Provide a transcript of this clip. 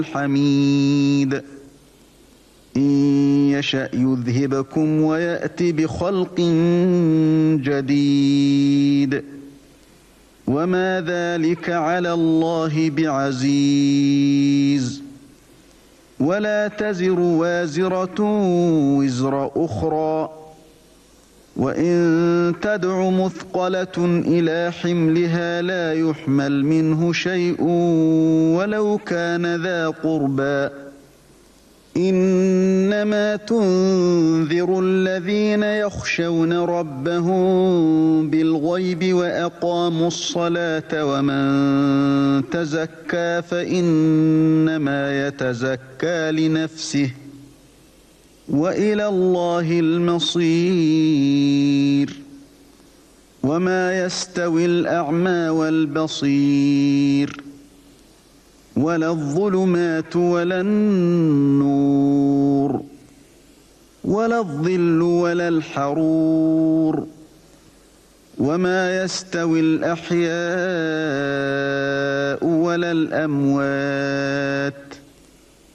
الحميد إن يشأ يذهبكم ويأت بخلق جديد وما ذلك على الله بعزيز ولا تزر وازرة وزر أخرى وإن تدع مثقلة إلى حملها لا يحمل منه شيء ولو كان ذا قربى إنما تنذر الذين يخشون ربهم بالغيب وأقاموا الصلاة ومن تزكى فإنما يتزكى لنفسه وإلى الله المصير وما يستوي الأعمى والبصير ولا الظلمات ولا النور ولا الظل ولا الحرور وما يستوي الأحياء ولا الأموات